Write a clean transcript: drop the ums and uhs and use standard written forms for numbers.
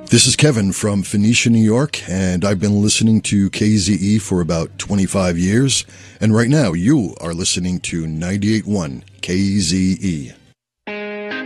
This is Kevin from Phoenicia, New York, and I've been listening to KZE for about 25 years. And right now, you are listening to 98.1 KZE.